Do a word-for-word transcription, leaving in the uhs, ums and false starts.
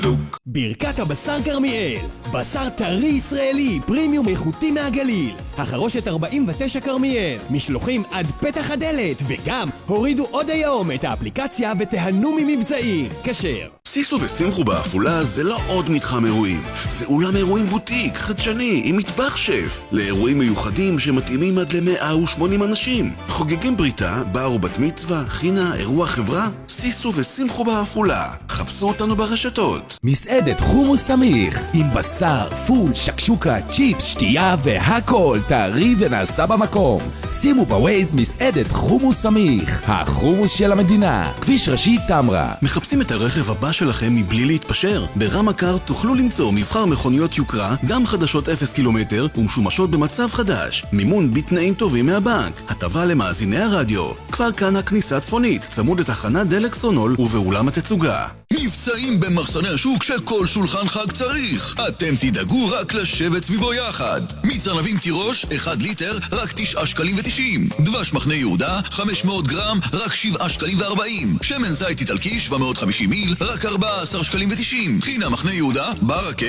ברכת הבשר כרמיאל, בשר טרי ישראלי, פרימיום איכותי מהגליל. החרושת ארבעים ותשע כרמיאל, משלוחים עד פתח הדלת, וגם הורידו עוד היום את האפליקציה ותיהנו ממבצעים. כשר. סיסו ושמחו בעפולה זה לא עוד מתחם אירועים, זה אולם אירועים בוטיק, חדשני, עם מטבח שף, לאירועים מיוחדים שמתאימים עד ל-מאה ושמונים אנשים. חוגגים בריתה, בר או בת מצווה, חינה, אירוע חברה, סיסו ושמחו בעפולה. חפשו אותנו ברשתות. מסעדת חומוס סמיך, עם בשר, פול, שקשוקה, צ'יפס, שתייה והכל טרי ונעשה במקום. שימו בווייז מסעדת חומוס סמיך, החומוס של המדינה, כביש ראשי תמרה. מחפשים את הרכב הבא שלכם מבלי להתפשר? ברמקר תוכלו למצוא מבחר מכוניות יוקרה, גם חדשות אפס קילומטר ומשומשות במצב חדש. מימון בתנאים טובים מהבנק. הטבה למאזיני הרדיו. כפר כנא כניסה צפונית, צמוד לתחנת דלק סונול ובאולם התצוגה. מבצעים במחסני השוק שכל שולחן חג צריך. אתם תדאגו רק לשבת סביבו יחד. מיץ ענבים תירוש, אחד ליטר, רק תשעה שקלים ותשעים. דבש מחנה יהודה, חמש מאות גרם, רק שבעה שקלים וארבעים. שמן זית איטלקי, שבע מאות וחמישים מיל, רק ארבעה עשר שקלים ותשעים. חינה מחנה יהודה, ברקה,